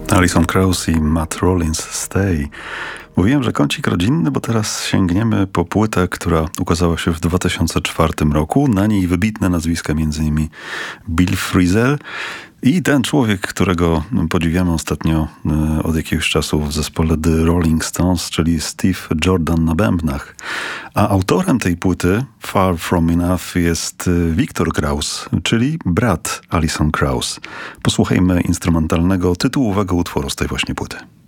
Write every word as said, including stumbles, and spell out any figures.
Alison Krauss i Matt Rollins, Stay. Mówiłem, że kącik rodzinny, bo teraz sięgniemy po płytę, która ukazała się w dwa tysiące czwartym roku. Na niej wybitne nazwiska, m.in. Bill Frisell i ten człowiek, którego podziwiamy ostatnio od jakiegoś czasu w zespole The Rolling Stones, czyli Steve Jordan na bębnach. A autorem tej płyty, Far From Enough, jest Victor Krauss, czyli brat Alison Krauss. Posłuchajmy instrumentalnego, tytułowego utworu z tej właśnie płyty.